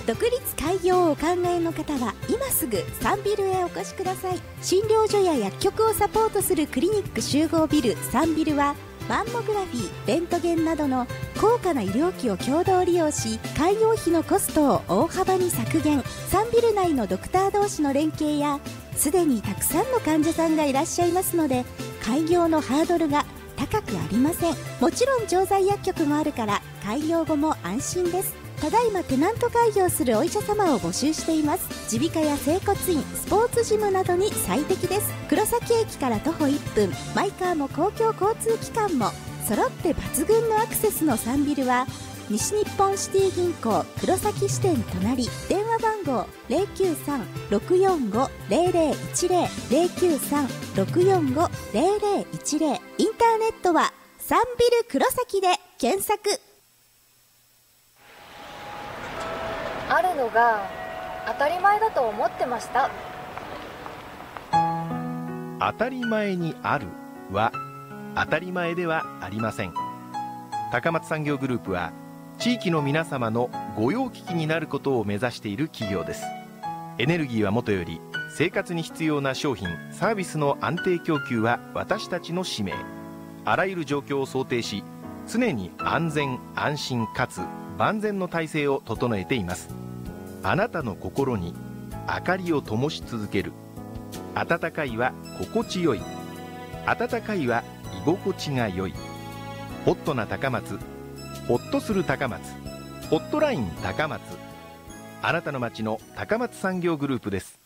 独立開業をお考えの方は今すぐサンビルへお越しください。診療所や薬局をサポートするクリニック集合ビルサンビルは、マンモグラフィー、レントゲンなどの高価な医療機を共同利用し、開業費のコストを大幅に削減。サンビル内のドクター同士の連携や、すでにたくさんの患者さんがいらっしゃいますので、開業のハードルが高くありません。もちろん調剤薬局もあるから開業後も安心です。ただいまテナント開業するお医者様を募集しています。耳鼻科や整骨院、スポーツジムなどに最適です。黒崎駅から徒歩1分、マイカーも公共交通機関も揃って抜群のアクセスのサンビルは、西日本シティ銀行黒崎支店隣、電話番号 093-645-0010 093-645-0010、インターネットはサンビル黒崎で検索。 あるのが当たり前だと思ってました。 当たり前にあるは当たり前ではありません。高松産業グループは地域の皆様の御用聞きになることを目指している企業です。エネルギーはもとより、生活に必要な商品サービスの安定供給は私たちの使命。あらゆる状況を想定し、常に安全安心かつ万全の体制を整えています。あなたの心に明かりを灯し続ける。温かいは心地よい、温かいは居心地が良い。ホットな高松、ホッとする高松、ホットライン高松。あなたの街の高松産業グループです。